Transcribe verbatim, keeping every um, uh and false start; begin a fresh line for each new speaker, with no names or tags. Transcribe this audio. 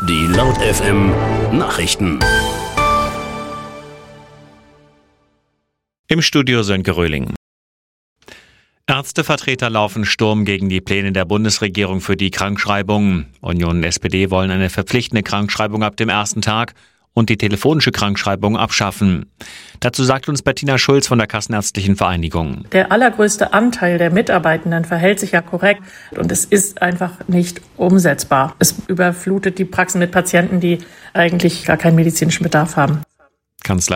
Die Laut F M Nachrichten.
Im Studio Sönke Röhling. Ärztevertreter laufen Sturm gegen die Pläne der Bundesregierung für die Krankschreibung. Union und S P D wollen eine verpflichtende Krankschreibung ab dem ersten Tag und die telefonische Krankschreibung abschaffen. Dazu sagt uns Bettina Schulz von der Kassenärztlichen Vereinigung.
Der allergrößte Anteil der Mitarbeitenden verhält sich ja korrekt und es ist einfach nicht umsetzbar. Es überflutet die Praxen mit Patienten, die eigentlich gar keinen medizinischen Bedarf haben.
Kanzler